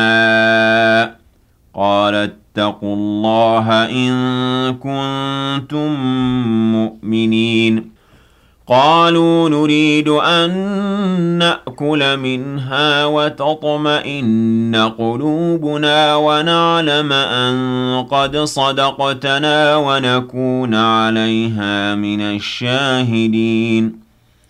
قال اتقوا الله إن كنتم مؤمنين قالوا نريد أن نأكل منها وتطمئن قلوبنا ونعلم أن قد صدقتنا ونكون عليها من الشاهدين